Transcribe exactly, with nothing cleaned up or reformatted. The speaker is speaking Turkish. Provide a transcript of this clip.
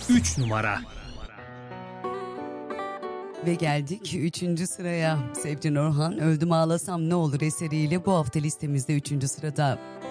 üç numara. Ve geldik üçüncü sıraya. Sevcan Orhan, Öldüm Ağlasam Ne Olur eseriyle bu hafta listemizde üçüncü sırada.